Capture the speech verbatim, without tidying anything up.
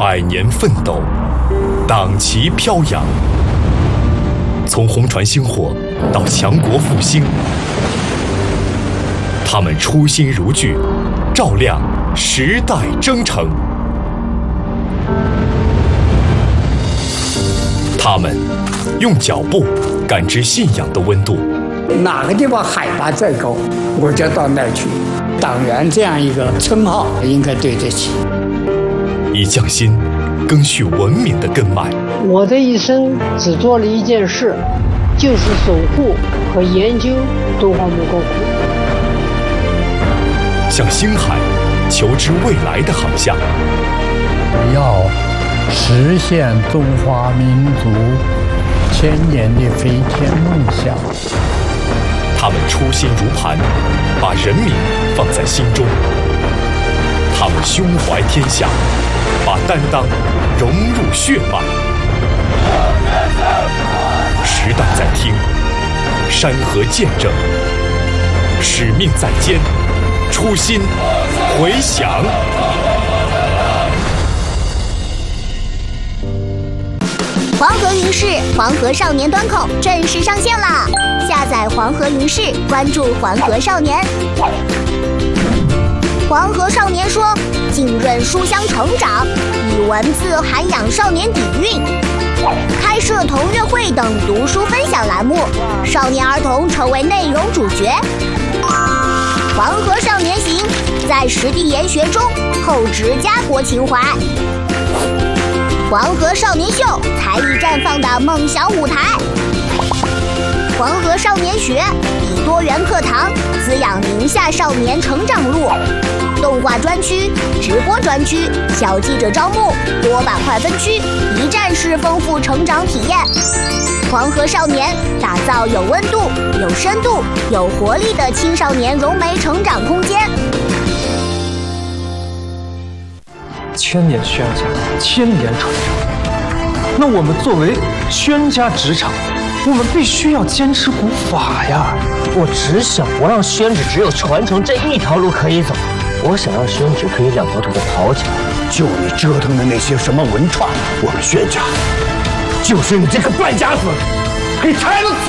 百年奋斗，党旗飘扬。从红船星火到强国复兴，他们初心如炬，照亮时代征程。他们用脚步感知信仰的温度。 哪个地方海拔再高，我就到那儿去。党员这样一个称号应该对得起。 以匠心赓续文明的根脉。 我的一生只做了一件事，就是守护和研究敦煌莫高窟。 向星海求知未来的航向。 要实现中华民族千年的飞天梦想。 他们初心如磐，把人民放在心中。他们胸怀天下，把担当融入血脉。时代在听，山河见证，使命在肩，初心回响。 黄河云视黄河少年端口正式上线啦！下载黄河云视，关注黄河少年。黄河少年说，浸润书香成长，以文字涵养少年底蕴，开设同乐会等读书分享栏目，少年儿童成为内容主角。黄河少年行，在实地研学中厚植家国情怀。黄河少年秀，才艺绽放的梦想舞台。黄河少年学，以多元课堂滋养宁夏少年成长路。动画专区、直播专区、小记者招募、多板块分区，一站式丰富成长体验。黄河少年打造有温度、有深度、有活力的青少年融媒成长空间。 千年宣家，千年传承。那我们作为宣家职场，我们必须要坚持古法呀！ 我只想不让宣旨只有传承这一条路可以走，我想让宣旨可以两条腿都跑起来。 就你折腾的那些什么文创，我们宣家就是你这个败家子给拆了。